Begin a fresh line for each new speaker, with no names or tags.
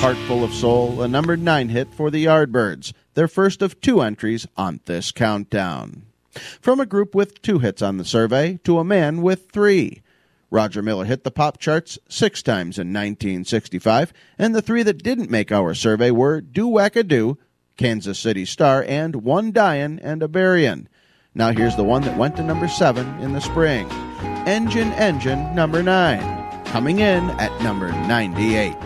Heart Full of Soul, a number 9 hit for the Yardbirds, their first of 2 entries on this countdown. From a group with 2 hits on the survey to a man with 3. Roger Miller hit the pop charts 6 times in 1965, and the 3 that didn't make our survey were Do-Wacka-Do, Kansas City Star, and One Dyin' and a Burying. Now here's the one that went to number 7 in the spring. Engine, Engine, number 9, coming in at number 98.